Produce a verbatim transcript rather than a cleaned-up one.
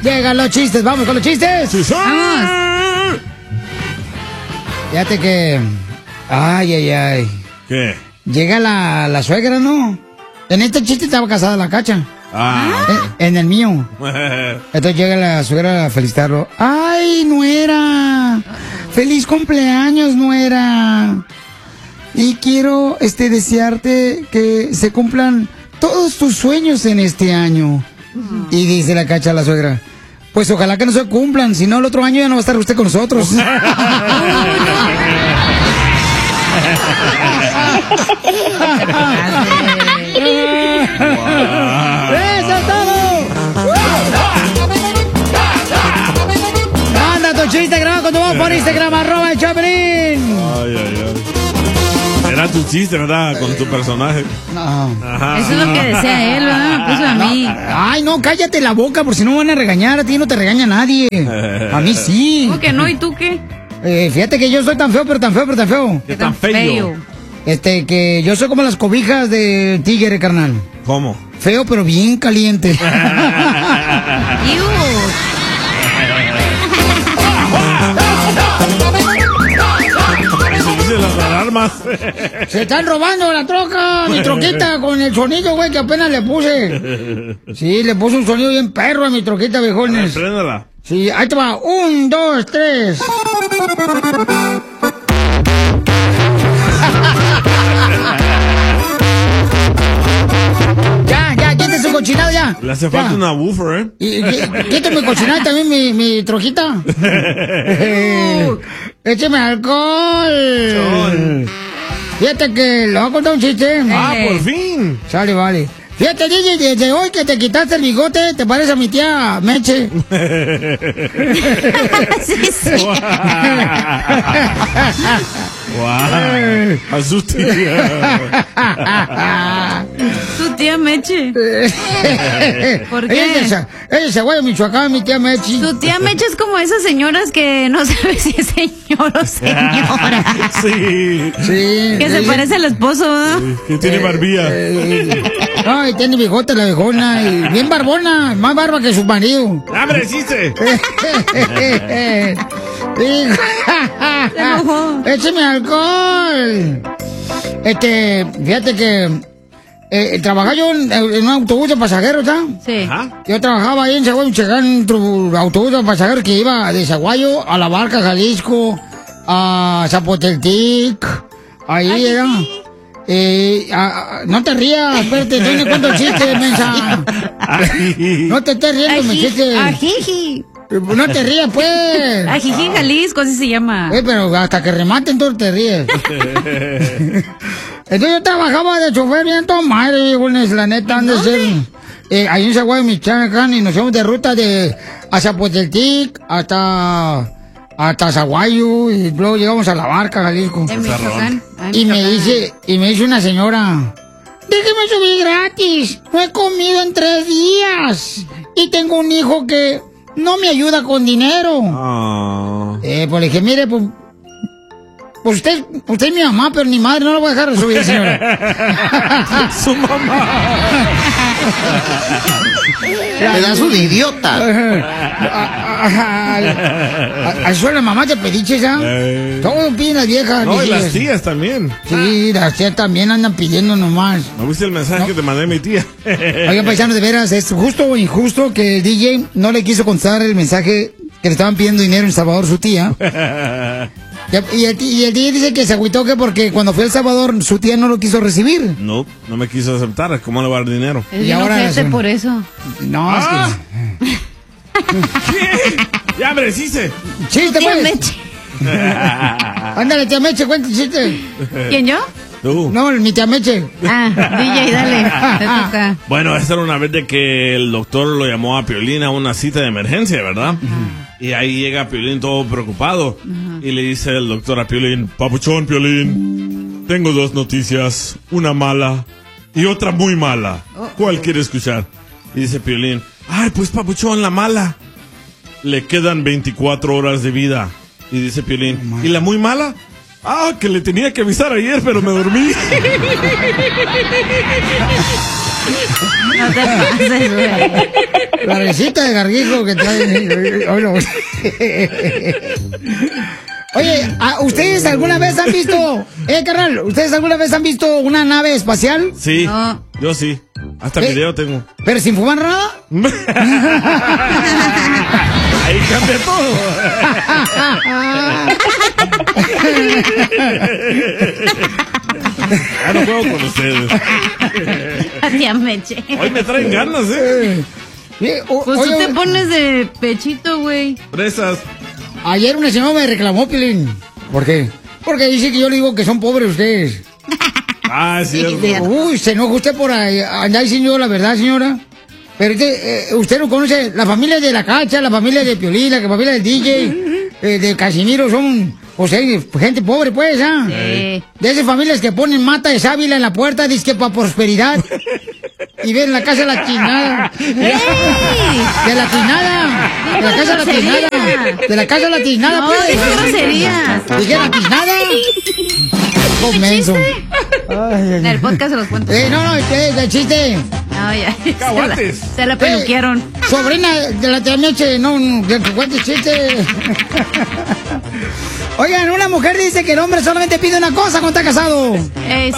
Llegan los chistes, vamos con los chistes. Sí, sí. Vamos. Fíjate que... Ay, ay, ay. ¿Qué? Llega la, la suegra, ¿no? En este chiste estaba casada la Cacha. Ah. En, en el mío. Entonces llega la suegra a felicitarlo. ¡Ay, nuera! ¡Feliz cumpleaños, nuera! Y quiero este desearte que se cumplan todos tus sueños en este año. Uh-huh. Y dice la Cacha a la suegra, pues ojalá que no se cumplan, si no el otro año ya no va a estar usted con nosotros. ¡Eso es todo! Manda tu chiste grabado con tu voz por Instagram, arroba el Chapelín. Ay, ay, ay. Era tu chiste, ¿verdad? Con tu personaje. No. Ajá. Eso es lo que decía él, ¿verdad? Me puso a mí. No. Ay, no, cállate la boca, por si no van a regañar. A ti no te regaña nadie. A mí sí. ¿Cómo que no? ¿Y tú qué? Eh, fíjate que yo soy tan feo, pero tan feo, pero tan feo. ¿Qué tan feo? Este, que yo soy como las cobijas de tigre, carnal. ¿Cómo? Feo, pero bien caliente. Las alarmas. Se están robando la troca, mi troquita, con el sonido, güey, que apenas le puse. Sí, le puse un sonido bien perro a mi troquita, viejones. Préndela. Sí, ahí te va. Un, dos, tres. Ya, ya, quítese su cochinado ya. Le hace falta ya. una woofer, ¿eh? Y, y, quítame mi cochinado también, mi, mi trojita. Écheme alcohol. Chol. Fíjate que le voy a contar un chiste. Ah, por fin. Sale, vale. Fíjate, D J, desde hoy que te quitaste el bigote, te parece a mi tía Meche. Sí, sí. Wow. A su tía. Tu tía Meche. ¿Por qué? Ella es Zaguayo, Michoacán, mi tía Meche. Tu tía Meche es como esas señoras que no sabes si es señor o señora. Sí. Sí. Que se sí. parece al esposo, ¿no? Sí, que tiene barbilla. Eh, eh, no, y tiene bigote la viejona. Y bien barbona, más barba que su marido. ¡Abre, chiste! ¡Écheme alcohol! Este, fíjate que eh, trabajaba yo en, en un autobús de pasajeros, ¿ya? Sí. ¿Ah? Yo trabajaba ahí en Zaguayo, Michoacán, en un autobús de pasajeros que iba de Zaguayo a La Barca, Jalisco, a Zapoteltic, ahí Ay, era. sí. Eh, a, a, no te rías, espérate, estoy me cuento el chiste, mensa. No te estés riendo, me chiste. Ajiji. No te rías, pues. Ajiji, Jalisco, así se llama. Eh, pero hasta que rematen, tú te ríes. Entonces yo trabajaba de chofer bien todo madre, güey, la neta, han de ser. Eh, ahí en Zaguayo, Michoacán, y nos fuimos de ruta de hacia Poteltic hasta hasta Zaguayo, y luego llegamos a La Barca, Jalisco. En Michoacán. Ah, Y me Michoacán. dice, y me dice una señora, déjeme subir gratis, no he comido en tres días, y tengo un hijo que no me ayuda con dinero. Oh. Eh, pues le dije, mire, pues, pues usted, usted es mi mamá, pero ni madre, no la voy a dejar de subir, señora. Su mamá. Pedazo de idiota. Ahí suena mamá de pediches, ¿ah? Eh. Todo piden las viejas. No, y viejas. las tías también. Sí, las tías también andan pidiendo nomás. ¿No viste el mensaje No. que te mandé mi tía? Oigan, paisanos, de veras, es justo o injusto que el D J no le quiso contestar el mensaje que le estaban pidiendo dinero en Salvador su tía. Y el, y el D J dice que se agüitó que porque cuando fue a El Salvador su tía no lo quiso recibir. No, no me quiso aceptar. ¿Cómo le va a dar dinero? Es Y bien ahora ojete son- por eso. No, Ah. es que... ¿Qué? Ya, hombre, chiste. ¡Chiste, Tía pues! Meche. Ándale, tía Meche, cuenta el chiste. ¿Quién, yo? Tú. No, mi tía Meche. Ah, D J, dale. Te toca. Bueno, esta era una vez de que el doctor lo llamó a Piolín a una cita de emergencia, ¿verdad? Y ahí llega Piolín todo preocupado. Y le dice el doctor a Piolín, papuchón, Piolín, tengo dos noticias, una mala y otra muy mala. ¿Cuál quiere escuchar? Y dice Piolín, ay, pues papuchón, la mala. Le quedan veinticuatro horas de vida. Y dice Piolín, ¿y la muy mala? Ah, que le tenía que avisar ayer, pero me dormí. No te pases, güey. La recita de garguijo que trae. Oye, ¿ustedes alguna vez han visto, eh, carnal, ¿ustedes alguna vez han visto una nave espacial? Sí, No. yo sí. Hasta ¿Eh? video tengo. ¿Pero sin fumar nada? Ahí cambia todo. Ya no juego con ustedes. Ya me eché. Hoy me traen ganas, ¿eh? Eh, o- Pues oye, tú te pones de pechito, güey. Presas. ayer una señora me reclamó, Pilín. ¿Por qué? Porque dice que yo le digo que son pobres ustedes. Ah, es cierto. Uy, se enoja usted por ahí, andar diciendo la verdad, señora. Pero usted, eh, usted no conoce la familia de la Cacha, la familia de Piolín, la familia del D J, eh, de Casimiro, son, o sea, gente pobre, pues, ¿ah? Sí. De esas familias que ponen mata de sábila en la puerta, dice que para prosperidad. Y ven la casa de la quinada. ¡Ey! De la quinada. De la casa de la grosería. quinada. De la casa de la quinada, No, pues. dije groserías. Dije la quinada. Comenzo. En el podcast se los cuento. Eh, no, no, este es el chiste. No, ya. Caguates. Se la, se la peluquearon. Eh, sobrina de la tía Meche, no, no, de que cuente chiste. Oigan, una mujer dice que el hombre solamente pide una cosa cuando está casado. Ey,